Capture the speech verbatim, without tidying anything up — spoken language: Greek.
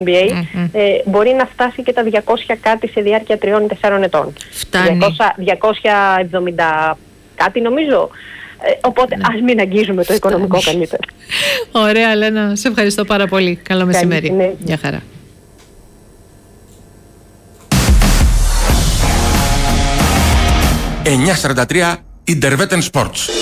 N B A, mm-hmm. ε, μπορεί να φτάσει και τα διακόσια κάτι σε διάρκεια τριών τεσσάρων ετών. Φτάνει. διακόσια, διακόσια εβδομήντα κάτι νομίζω. Ε, οπότε ναι. ας μην αγγίζουμε το οικονομικό καλύτερο. Ωραία, Λένα. Σε ευχαριστώ πάρα πολύ. Καλό μεσημέρι. Ναι. Γεια χαρά. εννιά σαράντα τρία Intervetten Sports.